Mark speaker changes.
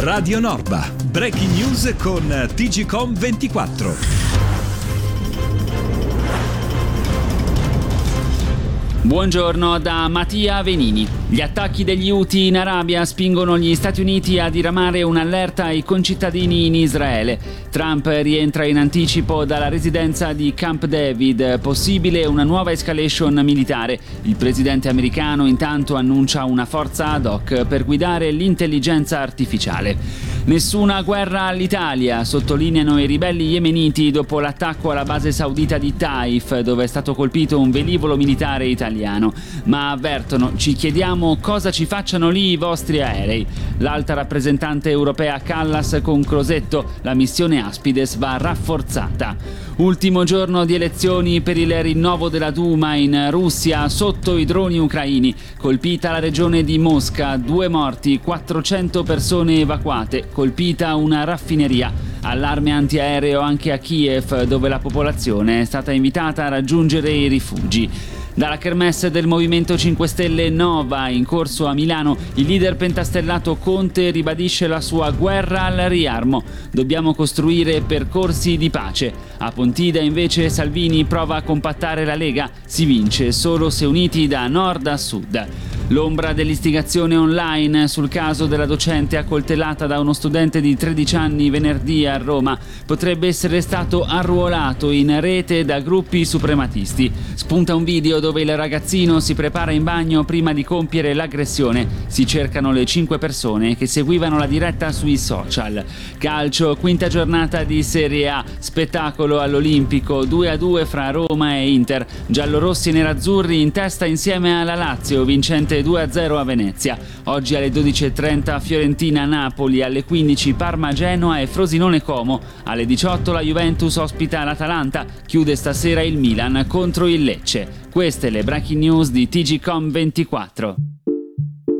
Speaker 1: Radio Norba. Breaking news con TGcom24.
Speaker 2: Buongiorno da Mattia Venini. Gli attacchi degli Houthi in Arabia spingono gli Stati Uniti a diramare un'allerta ai concittadini in Israele. Trump rientra in anticipo dalla residenza di Camp David, possibile una nuova escalation militare. Il presidente americano intanto annuncia una forza ad hoc per guidare l'intelligenza artificiale. Nessuna guerra all'Italia, sottolineano i ribelli yemeniti dopo l'attacco alla base saudita di Taif, dove è stato colpito un velivolo militare italiano. Ma avvertono, ci chiediamo cosa ci facciano lì i vostri aerei. L'alta rappresentante europea Callas con Crosetto, la missione Aspides va rafforzata. Ultimo giorno di elezioni per il rinnovo della Duma in Russia sotto i droni ucraini. Colpita la regione di Mosca, 2 morti, 400 persone evacuate, colpita una raffineria. Allarme antiaereo anche a Kiev, dove la popolazione è stata invitata a raggiungere i rifugi. Dalla kermesse del Movimento 5 Stelle Nova, in corso a Milano, il leader pentastellato Conte ribadisce la sua guerra al riarmo. Dobbiamo costruire percorsi di pace. A Pontida invece Salvini prova a compattare la Lega. Si vince solo se uniti da nord a sud. L'ombra dell'istigazione online sul caso della docente accoltellata da uno studente di 13 anni venerdì a Roma potrebbe essere stato arruolato in rete da gruppi suprematisti. Spunta un video dove il ragazzino si prepara in bagno prima di compiere l'aggressione. Si cercano le 5 persone che seguivano la diretta sui social. Calcio, quinta giornata di Serie A, spettacolo all'Olimpico, 2-2 fra Roma e Inter. Giallorossi e nerazzurri in testa insieme alla Lazio, vincente 2-0 a Venezia. Oggi alle 12:30 Fiorentina-Napoli, alle 15 Parma-Genoa e Frosinone-Como. Alle 18 la Juventus ospita l'Atalanta. Chiude stasera il Milan contro il Lecce. Queste le breaking news di TGcom24.